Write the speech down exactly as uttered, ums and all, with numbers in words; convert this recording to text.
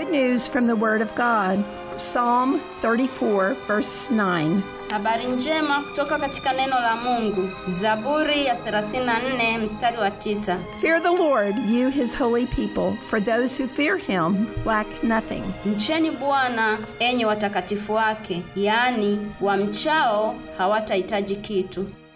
Good news from the Word of God. Psalm thirty-four, verse nine. Habari njema kutoka katika neno la Mungu. Zaburi ya thelathini na nne mstari wa tisa. Fear the Lord, you his holy people, for those who fear him lack nothing. Mcheni Bwana enyi watakatifu wake, yaani wamchao hawatahitaji kitu.